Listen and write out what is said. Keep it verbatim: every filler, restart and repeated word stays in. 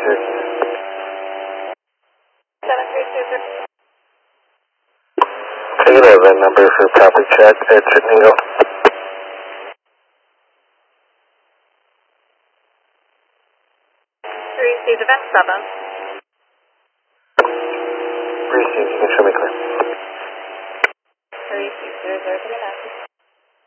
Syracuse. seven three two zero. Can you have that number for proper check at Chittenden? Received event seven. Received, you can show me clear. Received zero zero three nine.